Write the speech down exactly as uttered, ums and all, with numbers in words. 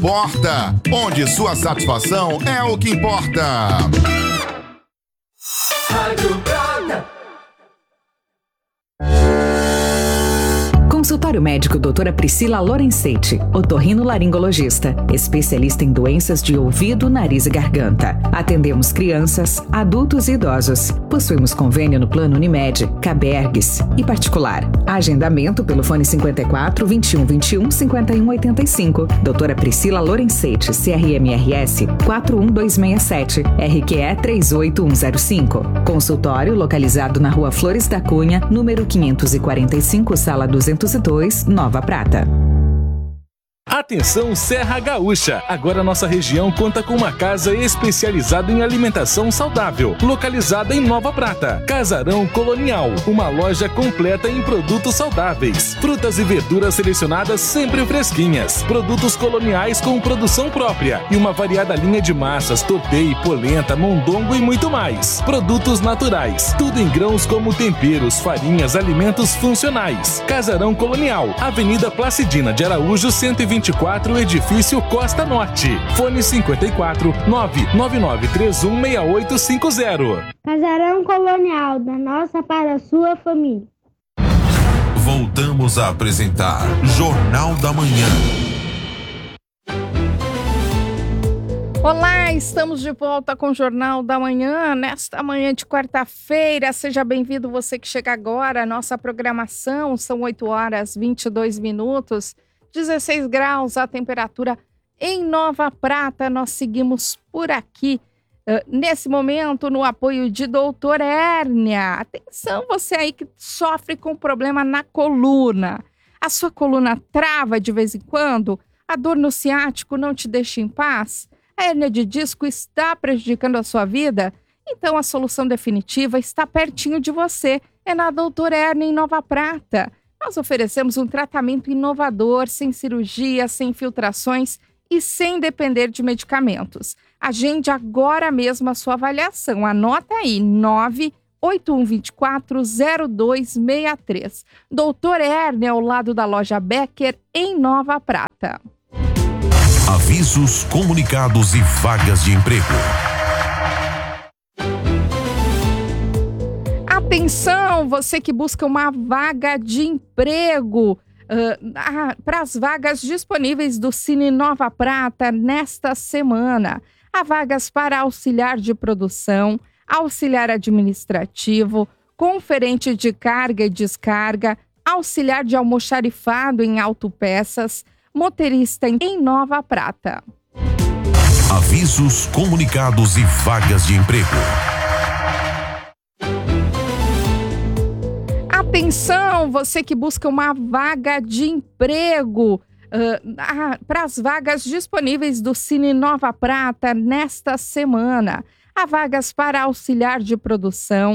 Porta, onde sua satisfação é o que importa. Rádio Prata. Consultório médico doutora Priscila Lorenzetti, otorrinolaringologista, especialista em doenças de ouvido, nariz e garganta. Atendemos crianças, adultos e idosos. Possuímos convênio no Plano Unimed, Cabergues e particular. Agendamento pelo fone cinquenta e quatro, vinte e um, vinte e um, cinquenta e um, oitenta e cinco. doutora Priscila Lorenzetti, C R M R S quatro um dois seis sete, R Q E três oito um zero cinco. Consultório localizado na Rua Flores da Cunha, número quinhentos e quarenta e cinco, sala duzentos e dois, Nova Prata. Atenção Serra Gaúcha! Agora nossa região conta com uma casa especializada em alimentação saudável, localizada em Nova Prata. Casarão Colonial, uma loja completa em produtos saudáveis. Frutas e verduras selecionadas sempre fresquinhas. Produtos coloniais com produção própria e uma variada linha de massas, tortei, polenta, mondongo e muito mais. Produtos naturais, tudo em grãos como temperos, farinhas, alimentos funcionais. Casarão Colonial, Avenida Placidina de Araújo, cento e vinte e quatro, Edifício Costa Norte. Fone cinquenta e quatro, nove nove nove três um seis oito cinco zero. Casarão Colonial, da nossa para a sua família. Voltamos a apresentar Jornal da Manhã. Olá, estamos de volta com o Jornal da Manhã, nesta manhã de quarta-feira. Seja bem-vindo você que chega agora. Nossa programação são oito horas e vinte e dois minutos. dezesseis graus a temperatura em Nova Prata. Nós seguimos por aqui, uh, nesse momento, no apoio de doutor Hérnia. Atenção, você aí que sofre com problema na coluna. A sua coluna trava de vez em quando? A dor no ciático não te deixa em paz? A hérnia de disco está prejudicando a sua vida? Então a solução definitiva está pertinho de você. É na doutor Hérnia em Nova Prata. Nós oferecemos um tratamento inovador, sem cirurgia, sem infiltrações e sem depender de medicamentos. Agende agora mesmo a sua avaliação. Anota aí, nove oito um dois quatro zero dois seis três. doutor Hérnia, ao lado da loja Becker, em Nova Prata. Avisos, comunicados e vagas de emprego. Atenção, você que busca uma vaga de emprego, uh, ah, para as vagas disponíveis do Cine Nova Prata nesta semana. Há vagas para auxiliar de produção, auxiliar administrativo, conferente de carga e descarga, auxiliar de almoxarifado em autopeças, motorista em Nova Prata. Avisos, comunicados e vagas de emprego. Atenção, você que busca uma vaga de emprego, uh, ah, para as vagas disponíveis do Cine Nova Prata nesta semana. Há vagas para auxiliar de produção,